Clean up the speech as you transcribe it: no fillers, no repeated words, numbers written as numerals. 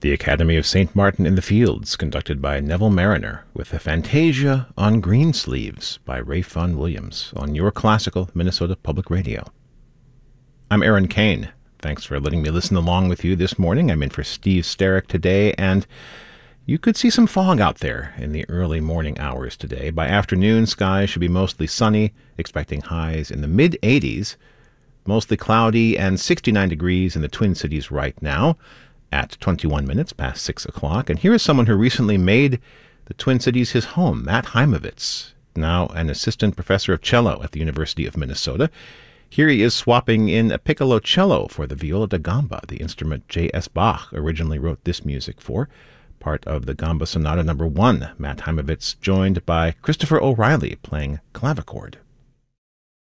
The Academy of St. Martin in the Fields, conducted by Neville Mariner, with a Fantasia on Greensleeves by Ralph Vaughan Williams on your classical Minnesota Public Radio. I'm Aaron Kane. Thanks for letting me listen along with you this morning. I'm in for Steve Sterrick today, and you could see some fog out there in the early morning hours today. By afternoon, skies should be mostly sunny, expecting highs in the mid-80s, mostly cloudy and 69 degrees in the Twin Cities right now at 21 minutes past 6 o'clock. And here is someone who recently made the Twin Cities his home, Matt Heimovitz, now an assistant professor of cello at the University of Minnesota. Here he is swapping in a piccolo cello for the viola da gamba, the instrument J.S. Bach originally wrote this music for, part of the Gamba Sonata No. 1. Matt Heimovitz joined by Christopher O'Reilly playing clavichord.